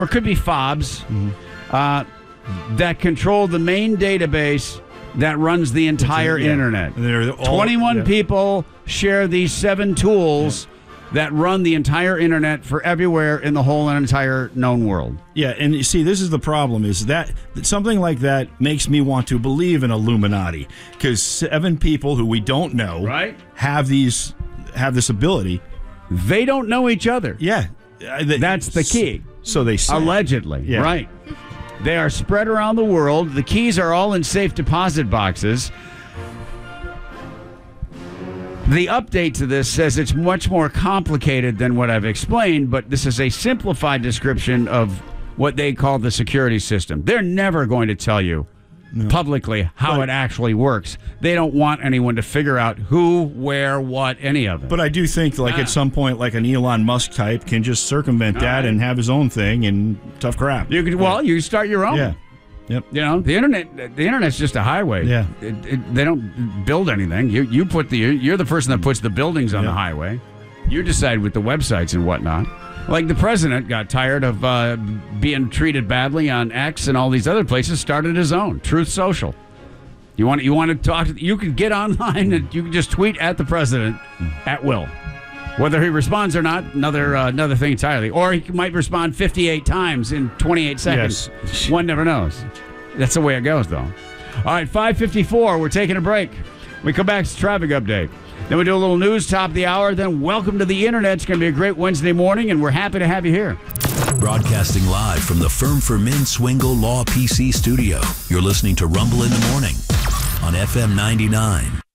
or could be fobs, that control the main database that runs the entire internet. 21 people share these 7 tools that run the entire internet for everywhere in the whole and entire known world. Yeah, and you see, this is the problem, is that something like that makes me want to believe in Illuminati, because 7 people who we don't know have this ability. They don't know each other. Yeah. That's the key. So they say. Allegedly, right. They are spread around the world. The keys are all in safe deposit boxes. The update to this says it's much more complicated than what I've explained, but this is a simplified description of what they call the security system. They're never going to tell you publicly how it actually works. They don't want anyone to figure out who, where, what, any of it. But I do think, at some point, like an Elon Musk type can just circumvent that and have his own thing, and tough crap. You could, you start your own. Yeah. Yep. You know, the internet's just a highway. Yeah. They don't build anything. You're the person that puts the buildings on the highway. You decide with the websites and whatnot. Like the president got tired of being treated badly on X and all these other places, started his own, Truth Social. You want to talk, you can get online and you can just tweet at the president at will. Whether he responds or not, another thing entirely. Or he might respond 58 times in 28 seconds. Yes. One never knows. That's the way it goes, though. All right, 5:54. We're taking a break. We come back to traffic update. Then we do a little news top of the hour. Then welcome to the internet. It's going to be a great Wednesday morning, and we're happy to have you here. Broadcasting live from the Firm for Men Swingle Law PC studio. You're listening to Rumble in the Morning on FM 99.